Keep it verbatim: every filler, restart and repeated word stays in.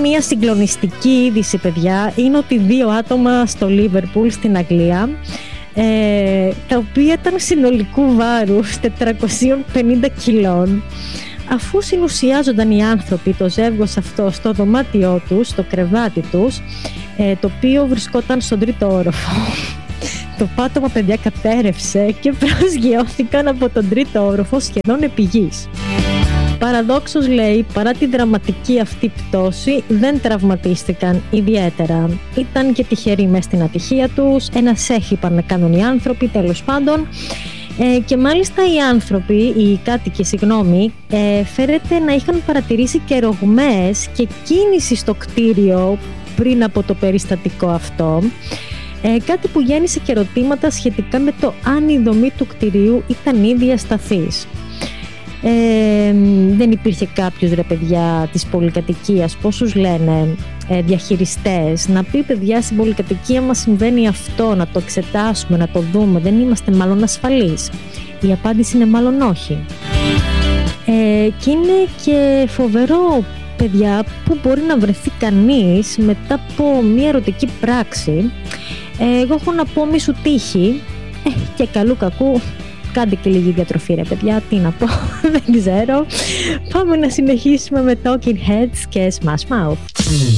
μια συγκλονιστική είδηση, παιδιά, είναι ότι δύο άτομα στο Λίβερπουλ στην Αγγλία, ε, τα οποία ήταν συνολικού βάρους τετρακόσια πενήντα κιλών, αφού συνουσιάζονταν οι άνθρωποι, το ζεύγος αυτό, στο δωμάτιό τους, στο κρεβάτι τους, ε, το οποίο βρισκόταν στον τρίτο όροφο. Το πάτωμα, παιδιά, κατέρευσε και προσγειώθηκαν από τον τρίτο όροφο σχεδόν επί γης. Παραδόξως, λέει, παρά τη δραματική αυτή πτώση, δεν τραυματίστηκαν ιδιαίτερα. Ήταν και τυχεροί μες στην ατυχία τους, ένα σέχ είπαν να κάνουν οι άνθρωποι, τέλος πάντων. Ε, και μάλιστα οι άνθρωποι, οι κάτοικοι, συγγνώμη, ε, φέρεται να είχαν παρατηρήσει και ρογμές και κίνηση στο κτίριο πριν από το περιστατικό αυτό. Ε, κάτι που γέννησε και ερωτήματα σχετικά με το αν η δομή του κτηρίου ήταν ήδη ασταθής. Ε, δεν υπήρχε κάποιος, ρε παιδιά, της πολυκατοικίας, πόσους λένε, ε, διαχειριστές, να πει, παιδιά, στην πολυκατοικία μας συμβαίνει αυτό, να το εξετάσουμε, να το δούμε, δεν είμαστε μάλλον ασφαλείς? Η απάντηση είναι μάλλον όχι. Ε, και είναι και φοβερό, παιδιά, που μπορεί να βρεθεί κανείς μετά από μια ερωτική πράξη. Ε, εγώ έχω να πω, μη σου τύχει, ε, και καλού κακού κάντε και λίγη διατροφή, ρε παιδιά, τι να πω, δεν ξέρω. Πάμε να συνεχίσουμε με Talking Heads και Smash Mouth.